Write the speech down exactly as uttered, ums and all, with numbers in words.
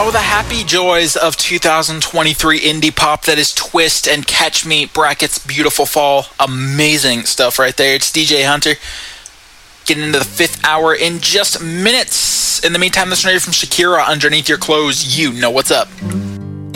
Oh, the happy joys of two thousand twenty-three indie pop. That is Twist and Catch Me, brackets Beautiful Fall. Amazing stuff right there. It's D J Hunter. Getting into the fifth hour in just minutes. In the meantime, this one right here from Shakira, Underneath Your Clothes. You know what's up.